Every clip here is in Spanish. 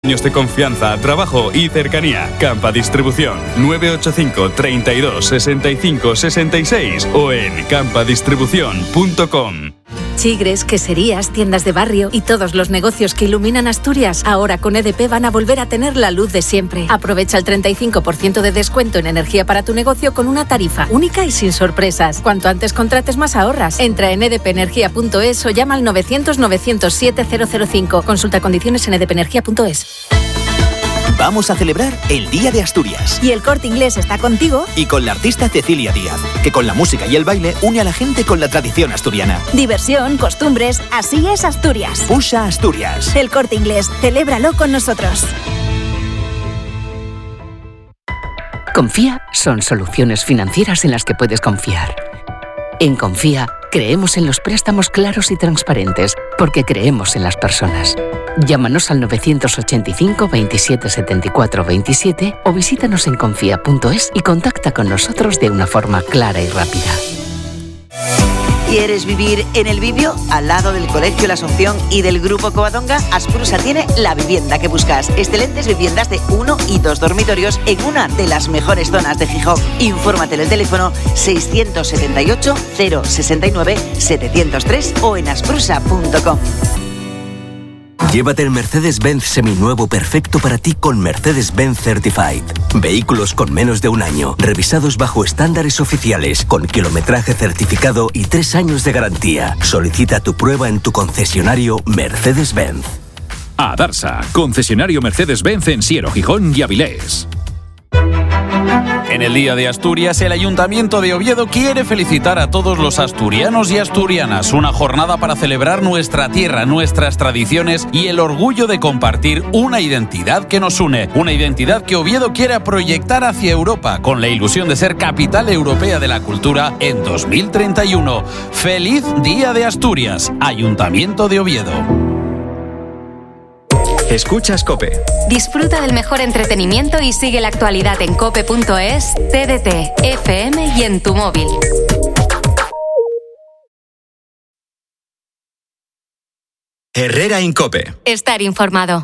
Años de confianza, trabajo y cercanía. Campa Distribución. 985 32 65 66 o en campadistribución.com. Chigres, queserías, tiendas de barrio y todos los negocios que iluminan Asturias, ahora con EDP van a volver a tener la luz de siempre. Aprovecha el 35% de descuento en energía para tu negocio con una tarifa única y sin sorpresas. Cuanto antes contrates, más ahorras. Entra en edpenergia.es o llama al 900-907-005. Consulta condiciones en edpenergia.es. Vamos a celebrar el Día de Asturias. Y el Corte Inglés está contigo. Y con la artista Cecilia Díaz, que con la música y el baile une a la gente con la tradición asturiana. Diversión, costumbres, así es Asturias. Usa Asturias. El Corte Inglés, celébralo con nosotros. Confía son soluciones financieras en las que puedes confiar. En Confía, creemos en los préstamos claros y transparentes, porque creemos en las personas. Llámanos al 985 27 74 27 o visítanos en confía.es y contacta con nosotros de una forma clara y rápida. ¿Quieres vivir en el Bibio? Al lado del Colegio La Asunción y del Grupo Covadonga, Asprusa tiene la vivienda que buscas. Excelentes viviendas de 1 y 2 dormitorios en una de las mejores zonas de Gijón. Infórmate en el teléfono 678 069 703 o en asprusa.com. Llévate el Mercedes-Benz seminuevo perfecto para ti con Mercedes-Benz Certified. Vehículos con menos de un año, revisados bajo estándares oficiales, con kilometraje certificado y 3 años de garantía. Solicita tu prueba en tu concesionario Mercedes-Benz. Adarsa, concesionario Mercedes-Benz en Siero, Gijón y Avilés. En el Día de Asturias, el Ayuntamiento de Oviedo quiere felicitar a todos los asturianos y asturianas. Una jornada para celebrar nuestra tierra, nuestras tradiciones y el orgullo de compartir una identidad que nos une. Una identidad que Oviedo quiere proyectar hacia Europa, con la ilusión de ser capital europea de la cultura en 2031. ¡Feliz Día de Asturias! Ayuntamiento de Oviedo. Escuchas COPE. Disfruta del mejor entretenimiento y sigue la actualidad en cope.es, TDT, FM y en tu móvil. Herrera en COPE. Estar informado.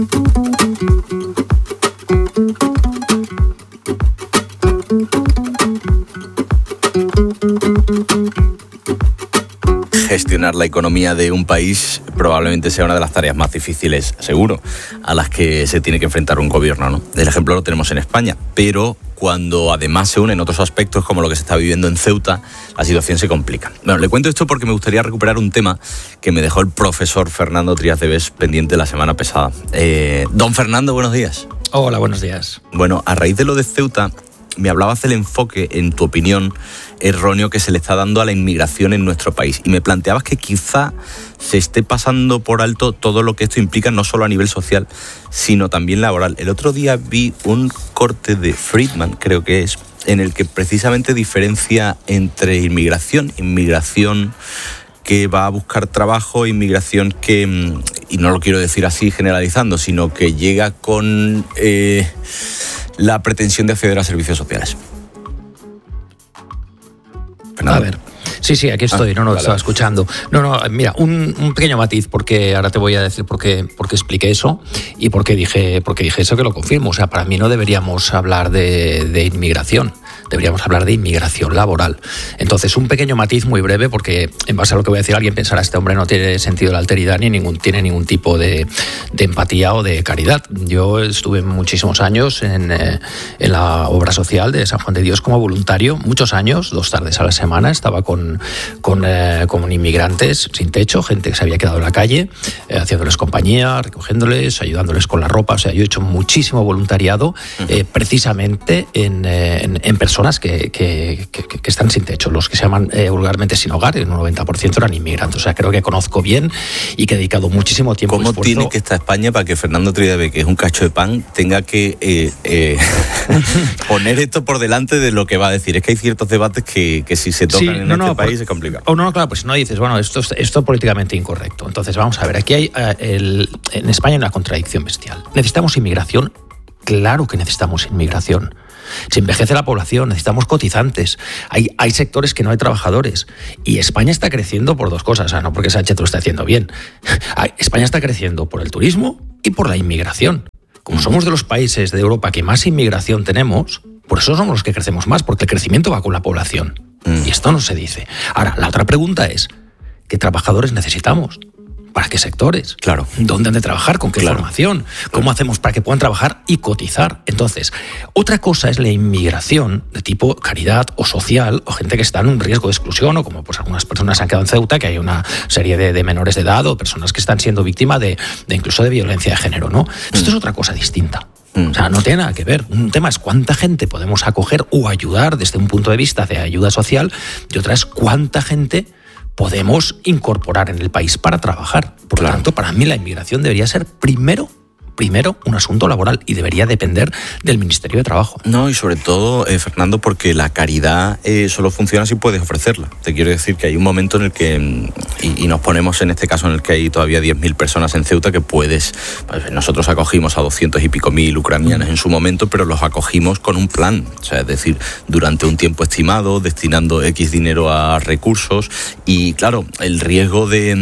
Gestionar la economía de un país probablemente sea una de las tareas más difíciles, seguro, a las que se tiene que enfrentar un gobierno, ¿no? El ejemplo lo tenemos en España, pero cuando además se unen otros aspectos como lo que se está viviendo en Ceuta, la situación se complica. Bueno, le cuento esto porque me gustaría recuperar un tema que me dejó el profesor Fernando Trías de Bes pendiente la semana pasada. Don Fernando, buenos días. Hola, buenos días. Bueno, a raíz de lo de Ceuta, me hablabas del enfoque, en tu opinión, erróneo que se le está dando a la inmigración en nuestro país. Y me planteabas que quizá se esté pasando por alto todo lo que esto implica, no solo a nivel social, sino también laboral. El otro día vi un corte de Friedman, creo que es, en el que precisamente diferencia entre inmigración que va a buscar trabajo, inmigración que, y no lo quiero decir así generalizando, sino que llega con la pretensión de acceder a servicios sociales. Fernando. A ver, sí, aquí estoy, vale. Estaba escuchando. Mira, un pequeño matiz, porque ahora te voy a decir por qué expliqué eso y por qué dije eso, que lo confirmo. O sea, para mí no deberíamos hablar de inmigración. Deberíamos hablar de inmigración laboral. Entonces, un pequeño matiz muy breve, porque en base a lo que voy a decir, alguien pensará, este hombre no tiene sentido de la alteridad ni tiene ningún tipo de empatía o de caridad. Yo estuve muchísimos años en la obra social de San Juan de Dios como voluntario, muchos años, 2 tardes a la semana, estaba con inmigrantes sin techo, gente que se había quedado en la calle, haciéndoles compañía, recogiéndoles, ayudándoles con la ropa. O sea, yo he hecho muchísimo voluntariado precisamente en personas que están sin techo, los que se llaman vulgarmente sin hogar, en un 90% eran inmigrantes. O sea, creo que conozco bien y que he dedicado muchísimo tiempo. ¿Cómo tiene que estar España para que Fernando Trías de Bes, que es un cacho de pan, tenga que poner esto por delante de lo que va a decir? Es que hay ciertos debates que si se tocan en este país es complicado. Claro, pues no dices, bueno, esto es políticamente incorrecto. Entonces, vamos a ver, aquí hay en España hay una contradicción bestial. ¿Necesitamos inmigración? Claro que necesitamos inmigración. Se envejece la población, necesitamos cotizantes, hay sectores que no hay trabajadores y España está creciendo por 2 cosas, o sea, no porque Sánchez lo está haciendo bien. España está creciendo por el turismo y por la inmigración. como somos de los países de Europa que más inmigración tenemos, por eso somos los que crecemos más, porque el crecimiento va con la población. Y esto no se dice. Ahora, la otra pregunta es, ¿qué trabajadores necesitamos? ¿Para qué sectores? Claro. ¿Dónde han de trabajar? ¿Con qué formación? ¿Cómo hacemos para que puedan trabajar y cotizar? Entonces, otra cosa es la inmigración de tipo caridad o social, o gente que está en un riesgo de exclusión, o como pues algunas personas se han quedado en Ceuta, que hay una serie de menores de edad o personas que están siendo víctimas de incluso de violencia de género, ¿no? Esto es otra cosa distinta. O sea, no tiene nada que ver. Un tema es cuánta gente podemos acoger o ayudar desde un punto de vista de ayuda social, y otra es cuánta gente podemos incorporar en el país para trabajar. Por lo tanto, para mí la inmigración debería ser primero un asunto laboral y debería depender del Ministerio de Trabajo. No, y sobre todo, Fernando, porque la caridad solo funciona si puedes ofrecerla. Te quiero decir que hay un momento en el que, y nos ponemos en este caso en el que hay todavía 10.000 personas en Ceuta que puedes, pues nosotros acogimos a 200 y pico mil ucranianos en su momento, pero los acogimos con un plan, o sea, es decir, durante un tiempo estimado, destinando X dinero a recursos, y claro, el riesgo de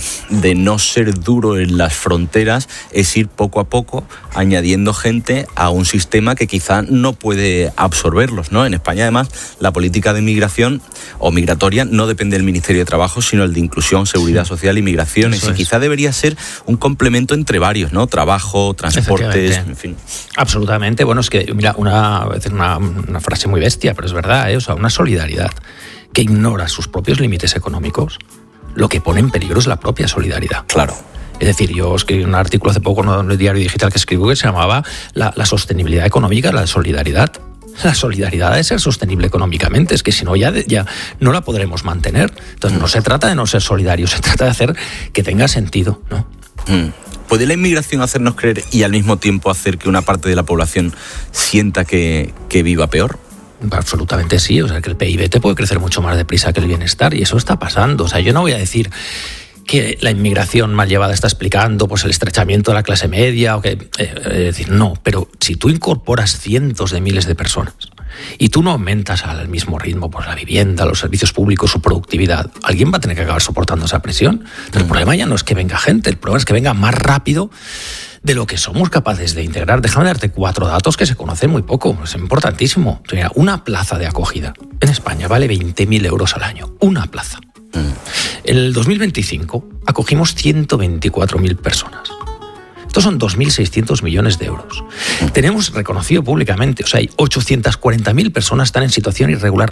no ser duro en las fronteras es ir poco a poco añadiendo gente a un sistema que quizá no puede absorberlos, ¿no? En España, además, la política de migración o migratoria no depende del Ministerio de Trabajo, sino el de Inclusión, Seguridad Social y Migraciones. Y quizá debería ser un complemento entre varios, ¿no? Trabajo, transportes, en fin. Absolutamente. Bueno, es que, mira, una frase muy bestia, pero es verdad, ¿eh? O sea, una solidaridad que ignora sus propios límites económicos, lo que pone en peligro es la propia solidaridad. Claro. Es decir, yo escribí un artículo hace poco en el diario digital que escribí que se llamaba la sostenibilidad económica, la solidaridad. La solidaridad ha de ser sostenible económicamente, es que si no ya no la podremos mantener. Entonces no se trata de no ser solidarios, se trata de hacer que tenga sentido, ¿no? ¿Puede la inmigración hacernos creer y al mismo tiempo hacer que una parte de la población sienta que viva peor? Absolutamente sí, o sea, que el PIB te puede crecer mucho más deprisa que el bienestar, y eso está pasando. O sea, yo no voy a decir que la inmigración mal llevada está explicando pues el estrechamiento de la clase media, o que decir, no, pero si tú incorporas cientos de miles de personas y tú no aumentas al mismo ritmo pues la vivienda, los servicios públicos, su productividad, alguien va a tener que acabar soportando esa presión. Entonces, el problema ya no es que venga gente, el problema es que venga más rápido de lo que somos capaces de integrar. Déjame darte 4 datos que se conocen muy poco, es importantísimo. O sea, una plaza de acogida en España vale 20.000 euros al año, una plaza. En el 2025 acogimos 124.000 personas. Estos son 2.600 millones de euros. Tenemos reconocido públicamente, o sea, hay 840.000 personas están en situación irregular.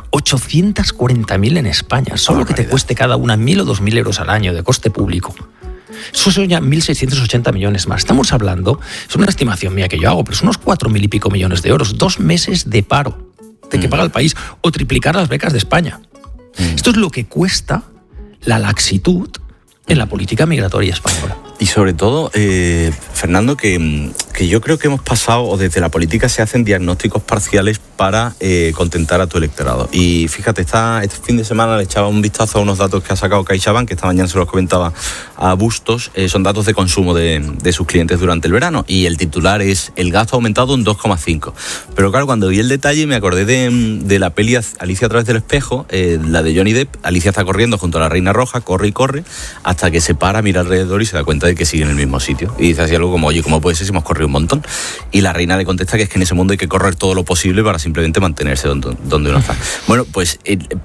840.000 en España. Solo que te cueste cada una 1.000 o 2.000 euros al año de coste público. Eso son ya 1.680 millones más. Estamos hablando, es una estimación mía que yo hago, pero son unos 4.000 y pico millones de euros. 2 meses de paro de que paga el país, o triplicar las becas de España. Esto es lo que cuesta la laxitud en la política migratoria española. Y sobre todo, Fernando, que yo creo que hemos pasado, o desde la política se hacen diagnósticos parciales para contentar a tu electorado. Y fíjate, este fin de semana le echaba un vistazo a unos datos que ha sacado CaixaBank, que esta mañana se los comentaba a Bustos, son datos de consumo de sus clientes durante el verano. Y el titular es: el gasto ha aumentado un 2,5. Pero claro, cuando vi el detalle me acordé de la peli Alicia a través del espejo, la de Johnny Depp. Alicia está corriendo junto a la Reina Roja, corre y corre, hasta que se para, mira alrededor y se da cuenta de que sigue en el mismo sitio. Y dice así algo como: oye, ¿cómo puede ser si hemos corrido un montón? Y la reina le contesta que es que en ese mundo hay que correr todo lo posible para simplemente mantenerse donde uno está. Bueno, pues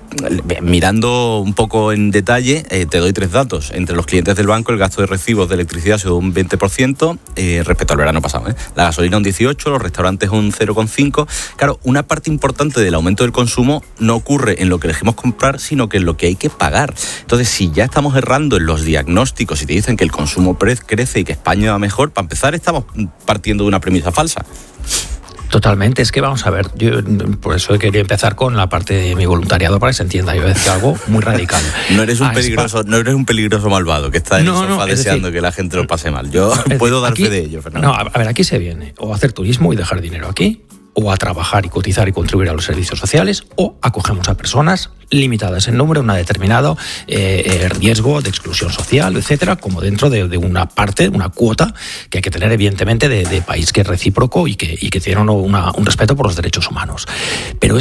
mirando un poco en detalle, te doy 3 datos. Entre los clientes del banco, el gasto de recibos de electricidad ha sido un 20% respecto al verano pasado. La gasolina un 18%, los restaurantes un 0,5%. Claro, una parte importante del aumento del consumo no ocurre en lo que elegimos comprar, sino que en lo que hay que pagar. Entonces, si ya estamos errando en los diagnósticos y te dicen que el consumo crece y que España va mejor, para empezar estamos partiendo de una premisa falsa. Totalmente, es que vamos a ver, yo por eso quería empezar con la parte de mi voluntariado para que se entienda. Yo voy a decir algo muy radical. No eres un peligroso malvado que está en el sofá deseando que la gente lo pase mal. Yo puedo dar fe de ello, Fernando. No, a ver, aquí se viene o a hacer turismo y dejar dinero aquí, o a trabajar y cotizar y contribuir a los servicios sociales, o acogemos a personas limitadas en número, una determinado riesgo de exclusión social, etcétera, como dentro de una parte, una cuota que hay que tener evidentemente de país que es recíproco y que tiene un respeto por los derechos humanos. Pero es que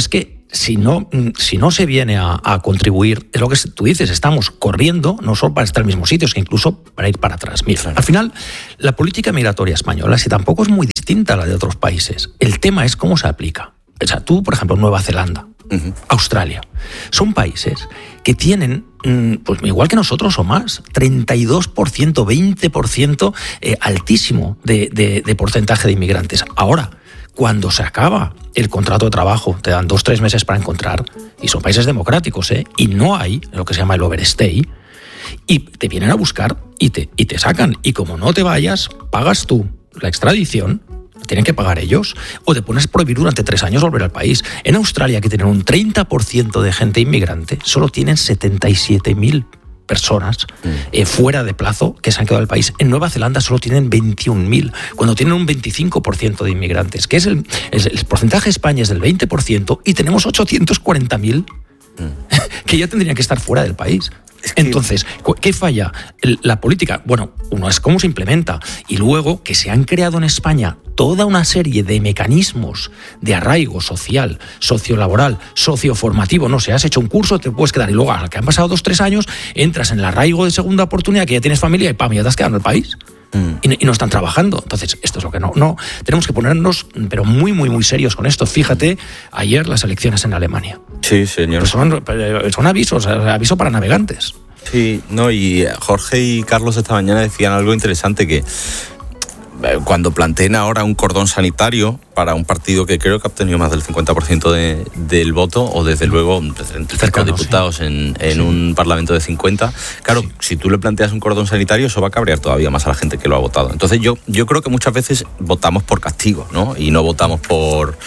si no se viene a contribuir, es lo que tú dices, estamos corriendo no solo para estar en el mismo sitio, sino incluso para ir para atrás. Mira, al final, la política migratoria española, si tampoco es muy distinta a la de otros países, el tema es cómo se aplica. O sea, tú, por ejemplo, Nueva Zelanda, Australia, son países que tienen, pues igual que nosotros o más, 32%, 20% altísimo de porcentaje de inmigrantes. Ahora, cuando se acaba el contrato de trabajo, te dan 2-3 meses para encontrar, y son países democráticos, y no hay lo que se llama el overstay, y te vienen a buscar y te sacan. Y como no te vayas, pagas tú la extradición, tienen que pagar ellos, o te pones a prohibir durante 3 años volver al país. En Australia, que tienen un 30% de gente inmigrante, solo tienen 77.000 personas fuera de plazo que se han quedado en el país. En Nueva Zelanda solo tienen 21.000, cuando tienen un 25% de inmigrantes, que es el porcentaje de España es del 20%, y tenemos 840.000 que ya tendrían que estar fuera del país. Entonces, ¿qué falla? La política, bueno, uno es cómo se implementa, y luego que se han creado en España toda una serie de mecanismos de arraigo social, sociolaboral, socioformativo. No sé, has hecho un curso, te puedes quedar, y luego al que han pasado 2-3 años entras en el arraigo de segunda oportunidad, que ya tienes familia y ¡pam!, ya te has quedado en el país. Y no están trabajando. Entonces, esto es lo que no tenemos que ponernos, pero muy, muy, muy serios con esto. Fíjate, ayer las elecciones en Alemania. Sí, señor. Pues son avisos, aviso para navegantes. Sí, no, y Jorge y Carlos esta mañana decían algo interesante, que cuando planteen ahora un cordón sanitario para un partido que creo que ha obtenido más del 50% del voto, o desde luego entre 5 diputados, sí, en un parlamento de 50, claro, sí, si tú le planteas un cordón sanitario, eso va a cabrear todavía más a la gente que lo ha votado. Entonces yo creo que muchas veces votamos por castigo, ¿no? Y no votamos por...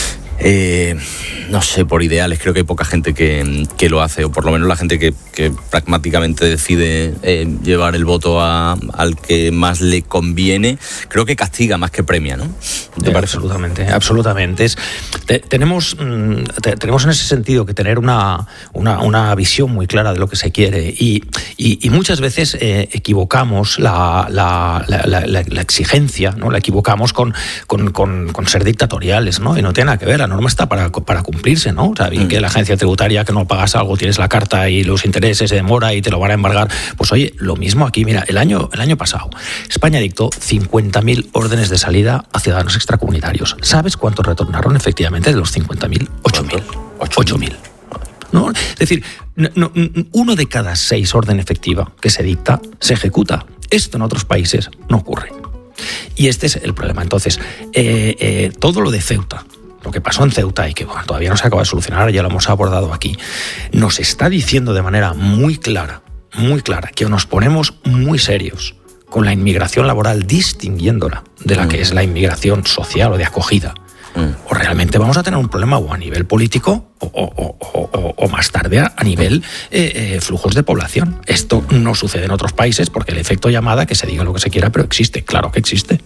no sé, por ideales. Creo que hay poca gente que lo hace, o por lo menos la gente que pragmáticamente decide llevar el voto al que más le conviene. Creo que castiga más que premia, ¿no? Absolutamente. Tenemos en ese sentido que tener una visión muy clara de lo que se quiere, y muchas veces equivocamos la exigencia, ¿no? La equivocamos con ser dictatoriales, ¿no? Y no tiene nada que ver. La norma está para cumplirse, ¿no? O sea, bien que la agencia tributaria, que no pagas algo, tienes la carta y los intereses se demora y te lo van a embargar. Pues oye, lo mismo aquí. Mira, el año pasado España dictó 50.000 órdenes de salida a ciudadanos extracomunitarios. ¿Sabes cuántos retornaron efectivamente de los 50.000? 8.000. ¿No? Es decir, uno de cada 6 orden efectiva que se dicta se ejecuta. Esto en otros países no ocurre. Y este es el problema. Entonces, todo lo de Ceuta, lo que pasó en Ceuta, y que todavía no se acaba de solucionar, ya lo hemos abordado aquí, nos está diciendo de manera muy clara, que nos ponemos muy serios con la inmigración laboral, distinguiéndola de la que es la inmigración social o de acogida. O realmente vamos a tener un problema o a nivel político o más tarde a nivel flujos de población. Esto no sucede en otros países porque el efecto llamada, que se diga lo que se quiera, pero existe, claro que existe.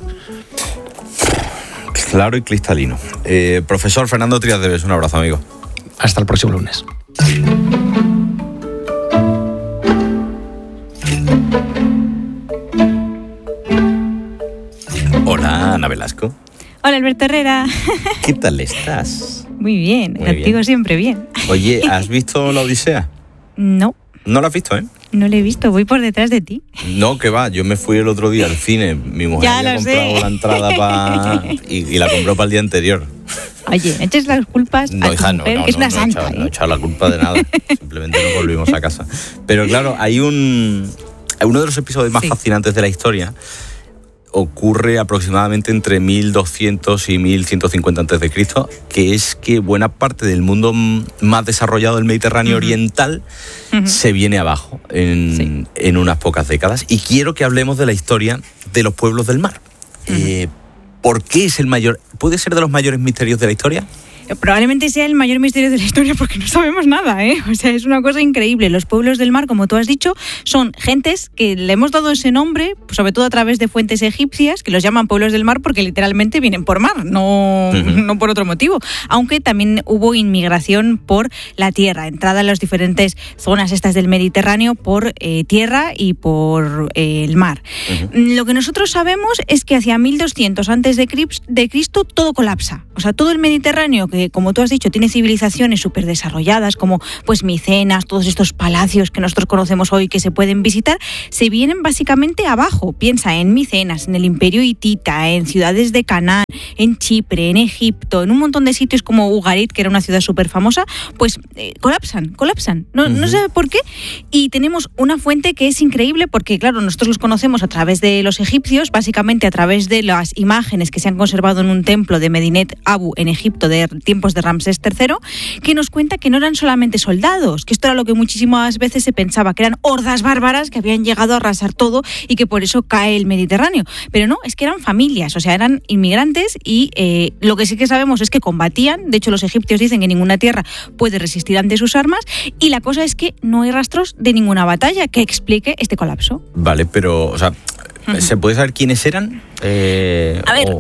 Claro y cristalino. Profesor Fernando Trías de Bes, un abrazo, amigo. Hasta el próximo lunes. Hola, Ana Velasco. Hola, Alberto Herrera. ¿Qué tal estás? Muy bien, contigo siempre bien. Oye, ¿has visto La Odisea? No. ¿No la has visto, No la he visto, voy por detrás de ti. No, que va, yo me fui el otro día al cine, mi mujer había comprado la entrada y la compró para el día anterior. Oye, no eches las culpas a tu mujer, que es una santa. No he echado la culpa de nada, simplemente nos volvimos a casa. Pero claro, hay uno de los episodios más fascinantes de la historia. Ocurre aproximadamente entre 1200 y 1150 a.C., que es que buena parte del mundo más desarrollado del Mediterráneo oriental se viene abajo en unas pocas décadas. Y quiero que hablemos de la historia de los pueblos del mar. ¿Por qué es puede ser de los mayores misterios de la historia? Probablemente sea el mayor misterio de la historia porque no sabemos nada, ¿eh? O sea, es una cosa increíble. Los pueblos del mar, como tú has dicho, son gentes que le hemos dado ese nombre, sobre todo a través de fuentes egipcias, que los llaman pueblos del mar porque literalmente vienen por mar, no por otro motivo. Aunque también hubo inmigración por la tierra, entrada en las diferentes zonas estas del Mediterráneo por tierra y por el mar. Lo que nosotros sabemos es que hacia 1200 antes de Cristo todo colapsa. O sea, todo el Mediterráneo, que que, como tú has dicho, tiene civilizaciones súper desarrolladas, como pues Micenas, todos estos palacios que nosotros conocemos hoy que se pueden visitar, se vienen básicamente abajo. Piensa en Micenas, en el Imperio Hitita, en ciudades de Canaán, en Chipre, en Egipto, en un montón de sitios como Ugarit, que era una ciudad súper famosa, pues colapsan. No sé por qué. Y tenemos una fuente que es increíble porque, claro, nosotros los conocemos a través de los egipcios, básicamente a través de las imágenes que se han conservado en un templo de Medinet Abu en Egipto de tiempos de Ramsés III, que nos cuenta que no eran solamente soldados, que esto era lo que muchísimas veces se pensaba, que eran hordas bárbaras que habían llegado a arrasar todo y que por eso cae el Mediterráneo. Pero no, es que eran familias, o sea, eran inmigrantes y lo que sí que sabemos es que combatían. De hecho, los egipcios dicen que ninguna tierra puede resistir ante sus armas, y la cosa es que no hay rastros de ninguna batalla que explique este colapso. Vale, pero, o sea, ¿se puede saber quiénes eran? A ver,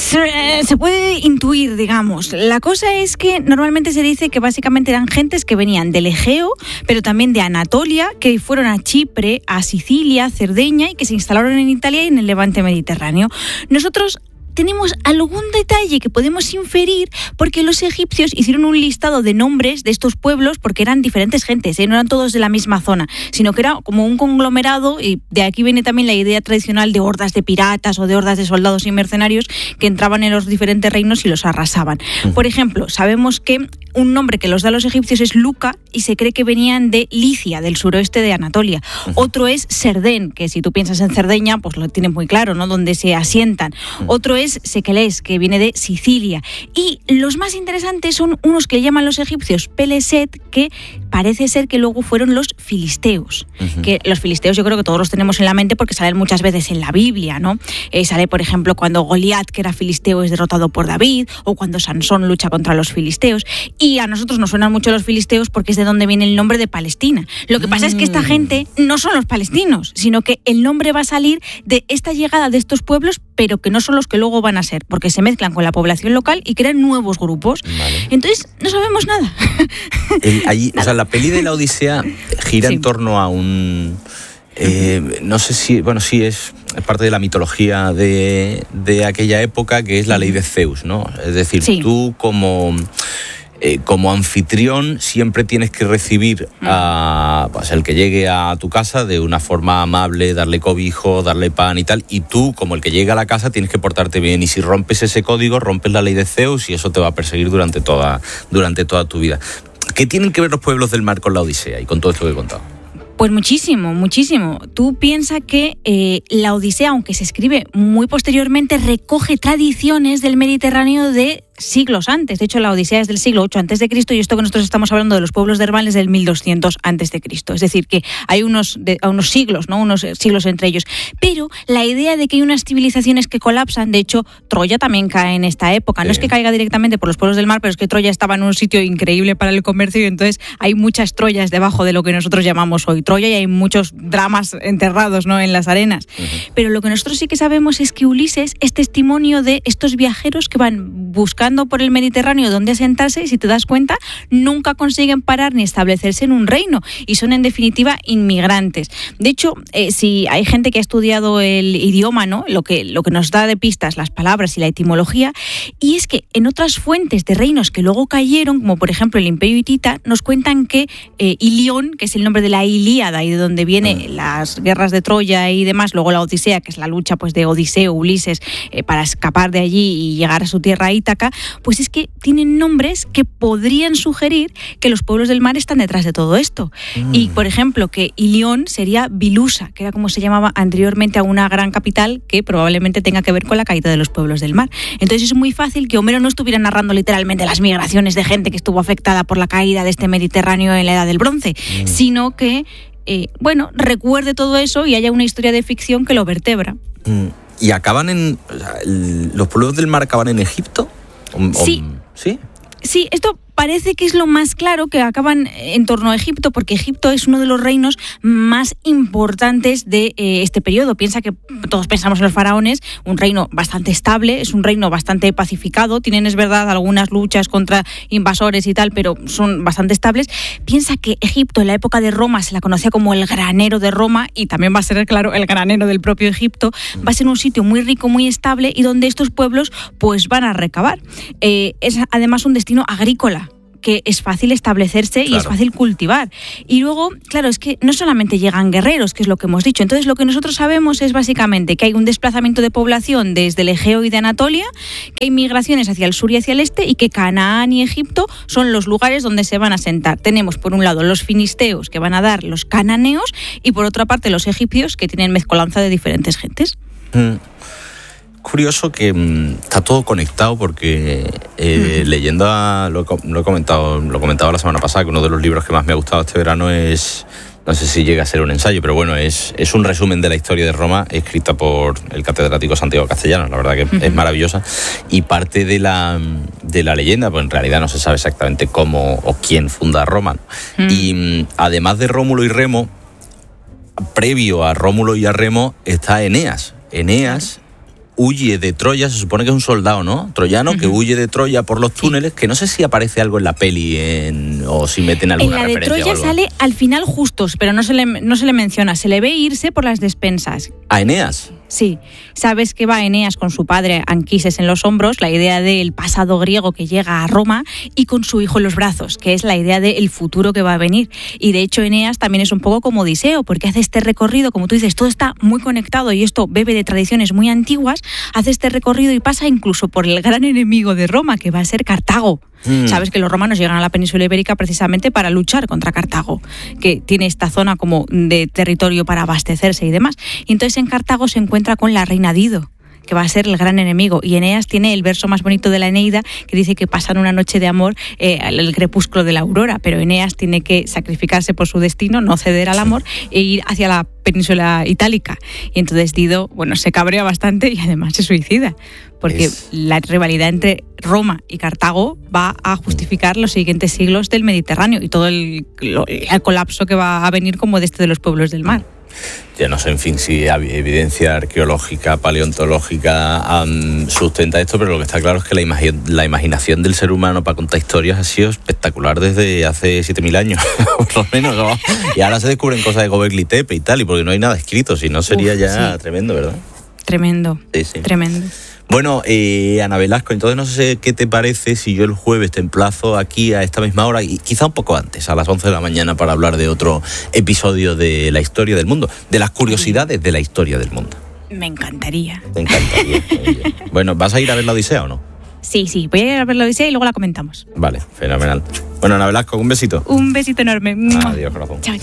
se puede intuir, digamos. La cosa es que normalmente se dice que básicamente eran gentes que venían del Egeo, pero también de Anatolia, que fueron a Chipre, a Sicilia, Cerdeña, y que se instalaron en Italia y en el Levante mediterráneo. Nosotros tenemos algún detalle que podemos inferir porque los egipcios hicieron un listado de nombres de estos pueblos porque eran diferentes gentes, no eran todos de la misma zona, sino que era como un conglomerado, y de aquí viene también la idea tradicional de hordas de piratas o de hordas de soldados y mercenarios que entraban en los diferentes reinos y los arrasaban. Por ejemplo, sabemos que un nombre que los da los egipcios es Luca y se cree que venían de Licia, del suroeste de Anatolia. Otro es Serdén, que si tú piensas en Cerdeña, pues lo tienes muy claro, ¿no? Donde se asientan. Otro es Sequelés, que viene de Sicilia. Y los más interesantes son unos que llaman los egipcios Peleset, que parece ser que luego fueron los filisteos. Que los filisteos yo creo que todos los tenemos en la mente porque salen muchas veces en la Biblia, ¿no? Sale, por ejemplo, cuando Goliat, que era filisteo, es derrotado por David, o cuando Sansón lucha contra los filisteos. Y a nosotros nos suenan mucho los filisteos porque es de donde viene el nombre de Palestina. Lo que pasa es que esta gente no son los palestinos, sino que el nombre va a salir de esta llegada de estos pueblos, pero que no son los que luego van a ser, porque se mezclan con la población local y crean nuevos grupos. Vale. Entonces, no sabemos nada. O sea, la peli de la Odisea gira en torno a un... no sé si... Bueno, sí, es parte de la mitología de aquella época, que es la ley de Zeus, ¿no? Es decir, tú como anfitrión siempre tienes que recibir a pues, el que llegue a tu casa de una forma amable, darle cobijo, darle pan y tal, y tú, como el que llega a la casa, tienes que portarte bien, y si rompes ese código, rompes la ley de Zeus y eso te va a perseguir durante toda tu vida. ¿Qué tienen que ver los pueblos del mar con la Odisea y con todo esto que he contado? Pues muchísimo. Tú piensas que la Odisea, aunque se escribe muy posteriormente, recoge tradiciones del Mediterráneo de siglos antes. De hecho, la Odisea es del siglo 8 a.C. y esto que nosotros estamos hablando de los pueblos de Herbal es del 1200 a.C. Es decir, que hay unos siglos, ¿no? Unos siglos entre ellos. Pero la idea de que hay unas civilizaciones que colapsan, de hecho, Troya también cae en esta época. No es que caiga directamente por los pueblos del mar, pero es que Troya estaba en un sitio increíble para el comercio y entonces hay muchas Troyas debajo de lo que nosotros llamamos hoy Troya y hay muchos dramas enterrados, ¿no? En las arenas. Pero lo que nosotros sí que sabemos es que Ulises es testimonio de estos viajeros que van buscando por el Mediterráneo donde asentarse y, si te das cuenta, nunca consiguen parar ni establecerse en un reino y son en definitiva inmigrantes. De hecho, si hay gente que ha estudiado el idioma, ¿no? Lo que nos da de pistas las palabras y la etimología, y es que en otras fuentes de reinos que luego cayeron, como por ejemplo el Imperio Hitita, nos cuentan que Ilión, que es el nombre de la Ilíada y de donde vienen las guerras de Troya y demás, luego la Odisea, que es la lucha pues de Odiseo, Ulises, para escapar de allí y llegar a su tierra Ítaca, pues es que tienen nombres que podrían sugerir que los pueblos del mar están detrás de todo esto. Y, por ejemplo, que Ilión sería Bilusa, que era como se llamaba anteriormente a una gran capital que probablemente tenga que ver con la caída de los pueblos del mar. Entonces es muy fácil que Homero no estuviera narrando literalmente las migraciones de gente que estuvo afectada por la caída de este Mediterráneo en la Edad del Bronce, sino que, recuerde todo eso y haya una historia de ficción que lo vertebra. ¿Y acaban los pueblos del mar acaban en Egipto? Sí. ¿Sí? Sí, esto parece que es lo más claro que acaban en torno a Egipto, porque Egipto es uno de los reinos más importantes de este periodo. Piensa que todos pensamos en los faraones, un reino bastante estable, es un reino bastante pacificado, tienen, es verdad, algunas luchas contra invasores y tal, pero son bastante estables. Piensa que Egipto en la época de Roma se la conocía como el granero de Roma, y también va a ser, claro, el granero del propio Egipto. Va a ser un sitio muy rico, muy estable, y donde estos pueblos pues van a recabar. Es además un destino agrícola, que es fácil establecerse y es fácil cultivar. Y luego, claro, es que no solamente llegan guerreros, que es lo que hemos dicho. Entonces, lo que nosotros sabemos es básicamente que hay un desplazamiento de población desde el Egeo y de Anatolia, que hay migraciones hacia el sur y hacia el este, y que Canaán y Egipto son los lugares donde se van a asentar. Tenemos, por un lado, los filisteos, que van a dar los cananeos, y por otra parte, los egipcios, que tienen mezcolanza de diferentes gentes. Curioso que está todo conectado, porque leyendo lo comentaba la semana pasada, que uno de los libros que más me ha gustado este verano es, no sé si llega a ser un ensayo, pero bueno, es un resumen de la historia de Roma escrita por el catedrático Santiago Castellanos. La verdad que es maravillosa, y parte de la leyenda, pues en realidad no se sabe exactamente cómo o quién funda Roma, ¿no? Y además de Rómulo y Remo, previo a Rómulo y a Remo está Eneas. Huye de Troya, se supone que es un soldado, ¿no? Troyano, que huye de Troya por los túneles, que no sé si aparece algo en la peli o si meten alguna referencia. En la de Troya sale al final justos, pero no se le menciona, se le ve irse por las despensas. ¿A Eneas? Sí, sabes que va Eneas con su padre Anquises en los hombros, la idea del pasado griego que llega a Roma, y con su hijo en los brazos, que es la idea del futuro que va a venir. Y de hecho Eneas también es un poco como Odiseo, porque hace este recorrido, como tú dices, todo está muy conectado y esto bebe de tradiciones muy antiguas, hace este recorrido y pasa incluso por el gran enemigo de Roma, que va a ser Cartago. Sabes que los romanos llegan a la península ibérica precisamente para luchar contra Cartago, que tiene esta zona como de territorio para abastecerse y demás. Y entonces en Cartago se encuentra con la reina Dido, que va a ser el gran enemigo. Y Eneas tiene el verso más bonito de la Eneida, que dice que pasan una noche de amor al crepúsculo de la aurora, pero Eneas tiene que sacrificarse por su destino, no ceder al amor, e ir hacia la península itálica. Y entonces Dido, se cabrea bastante y además se suicida, porque la rivalidad entre Roma y Cartago va a justificar los siguientes siglos del Mediterráneo y todo el colapso que va a venir como de los pueblos del mar. Ya no sé, en fin, si evidencia arqueológica, paleontológica sustenta esto, pero lo que está claro es que la imaginación del ser humano para contar historias ha sido espectacular desde hace 7.000 años, por lo menos, ¿no? Y ahora se descubren cosas de Göbekli Tepe y tal, y porque no hay nada escrito, si no sería tremendo, ¿verdad? Tremendo, tremendo. Bueno, Ana Velasco, entonces no sé qué te parece si yo el jueves te emplazo aquí a esta misma hora, y quizá un poco antes, a las 11 de la mañana, para hablar de otro episodio de la historia del mundo, de las curiosidades de la historia del mundo. Me encantaría. Te encantaría. Bueno, ¿vas a ir a ver la Odisea o no? Sí, voy a ir a ver la Odisea y luego la comentamos. Vale, fenomenal. Bueno, Ana Velasco, un besito. Un besito enorme. Adiós, corazón. Chao.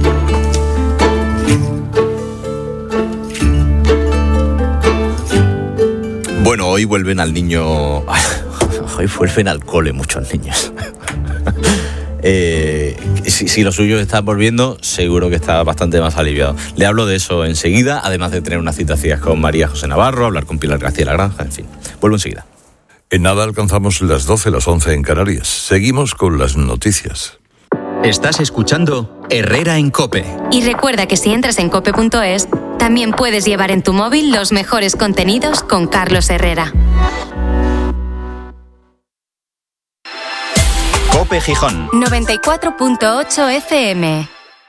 Bueno, hoy vuelven al cole muchos niños. Si lo suyo está volviendo, seguro que está bastante más aliviado. Le hablo de eso enseguida, además de tener unas citas ciegas con María José Navarro, hablar con Pilar García La Granja, en fin. Vuelvo enseguida. En nada alcanzamos las 12, las 11 en Canarias. Seguimos con las noticias. Estás escuchando Herrera en COPE. Y recuerda que si entras en cope.es, también puedes llevar en tu móvil los mejores contenidos con Carlos Herrera. COPE Gijón 94.8 FM.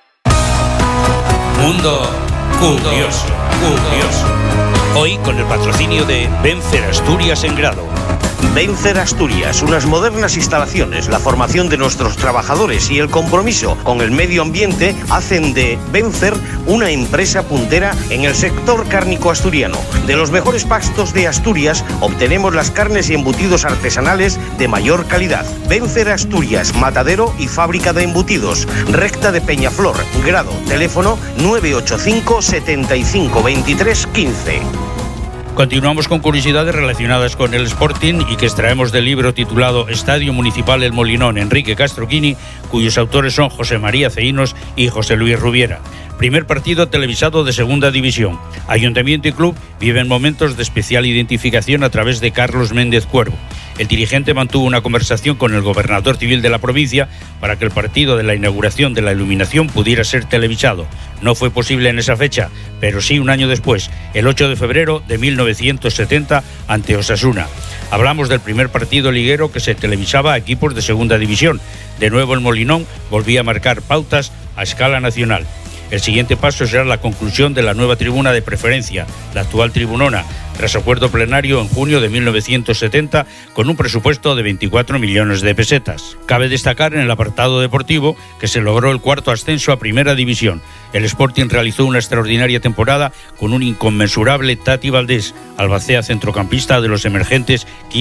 Mundo curioso. Hoy con el patrocinio de Vencer Asturias en Grado. Vencer Asturias, unas modernas instalaciones, la formación de nuestros trabajadores y el compromiso con el medio ambiente hacen de Vencer una empresa puntera en el sector cárnico asturiano. De los mejores pastos de Asturias obtenemos las carnes y embutidos artesanales de mayor calidad. Vencer Asturias, matadero y fábrica de embutidos. Recta de Peñaflor, Grado, teléfono 985 75 23 15. Continuamos con curiosidades relacionadas con el Sporting y que extraemos del libro titulado Estadio Municipal El Molinón, Enrique Castroquini, cuyos autores son José María Ceínos y José Luis Rubiera. Primer partido televisado de Segunda División. Ayuntamiento y club viven momentos de especial identificación a través de Carlos Méndez Cuervo. El dirigente mantuvo una conversación con el gobernador civil de la provincia para que el partido de la inauguración de la iluminación pudiera ser televisado. No fue posible en esa fecha, pero sí un año después, el 8 de febrero de 1970, ante Osasuna. Hablamos del primer partido liguero que se televisaba a equipos de Segunda División. De nuevo el Molinón volvía a marcar pautas a escala nacional. El siguiente paso será la conclusión de la nueva tribuna de preferencia, la actual tribunona, tras acuerdo plenario en junio de 1970 con un presupuesto de 24 millones de pesetas. Cabe destacar en el apartado deportivo que se logró el cuarto ascenso a Primera División. El Sporting realizó una extraordinaria temporada con un inconmensurable Tati Valdés, albacea centrocampista de los emergentes